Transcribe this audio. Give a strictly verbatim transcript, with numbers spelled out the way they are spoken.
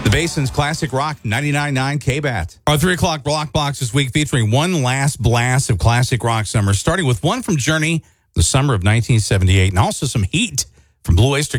The Basin's Classic Rock ninety-nine point nine K B A T. Our three o'clock block box this week featuring one last blast of classic rock summer, starting with one from Journey, the summer of nineteen seventy-eight, and also some Heat from Blue Oyster